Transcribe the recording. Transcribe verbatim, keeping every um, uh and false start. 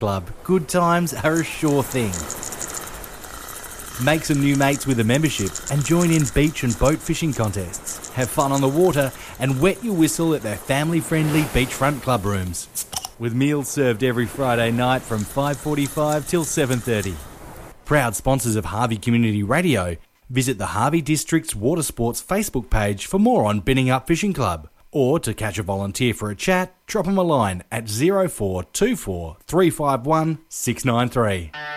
Club. Good times are a sure thing. Make some new mates with a membership and join in beach and boat fishing contests. Have fun on the water and wet your whistle at their family-friendly beachfront club rooms. With meals served every Friday night from five forty-five till seven thirty. Proud sponsors of Harvey Community Radio. Visit the Harvey District's Water Sports Facebook page for more on Binning Up Fishing Club. Or to catch a volunteer for a chat, drop them a line at zero four two four three five one six nine three.